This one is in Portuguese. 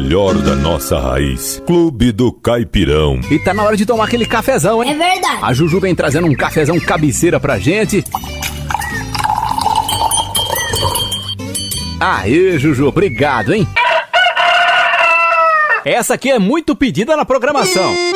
melhor da nossa raiz. Clube do Caipirão. E tá na hora de tomar aquele cafezão, hein? É verdade. A Juju vem trazendo um cafezão cabeceira pra gente. Aê, Juju, obrigado, hein? Essa aqui é muito pedida na programação.